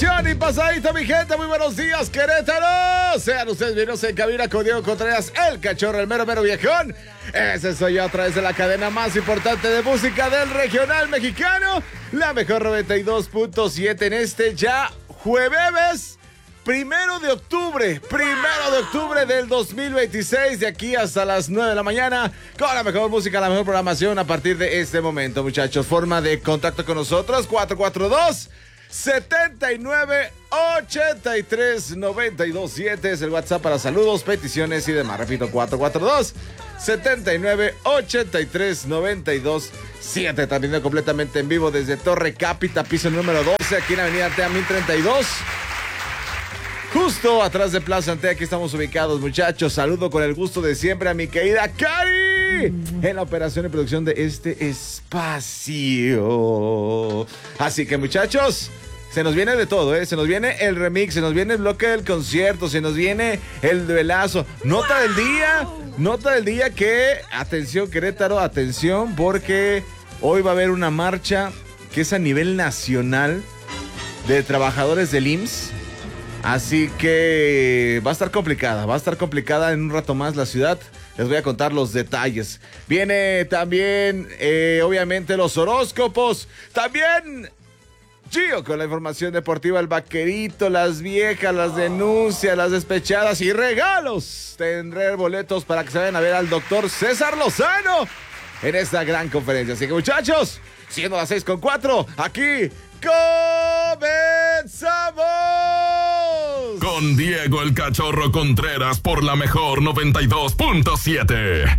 millón y pasadito, mi gente. Muy buenos días, Querétaro. Sean ustedes bienvenidos en cabina con Diego Contreras, el cachorro, el mero viejón. Ese soy yo a través de la cadena más importante de música del regional mexicano, la mejor 92.7 en este ya jueves. Primero de octubre del 2026, de aquí hasta las 9 de la mañana, con la mejor música, la mejor programación a partir de este momento, muchachos. Forma de contacto con nosotros, 442-7983-927, es el WhatsApp para saludos, peticiones y demás. Repito, 442-7983-927, también completamente en vivo desde Torre Cápita, piso número 12, aquí en Avenida Tea 1032. Justo atrás de Plaza Antea, aquí estamos ubicados, muchachos. Saludo con el gusto de siempre a mi querida Cari en la operación y producción de este espacio. Así que, muchachos, se nos viene de todo, ¿eh? Se nos viene el remix, se nos viene el bloque del concierto, se nos viene el duelazo. Nota del día que, atención Querétaro, atención, porque hoy va a haber una marcha que es a nivel nacional de trabajadores del IMSS. Así que va a estar complicada en un rato más la ciudad. Les voy a contar los detalles. Viene también, obviamente, los horóscopos. También Gio con la información deportiva, el vaquerito, las viejas, las denuncias, las despechadas y regalos. Tendré boletos para que se vayan a ver al doctor César Lozano en esta gran conferencia. Así que, muchachos, siendo las 6:04, aquí ¡comenzamos! Con Diego el Cachorro Contreras por la mejor 92.7.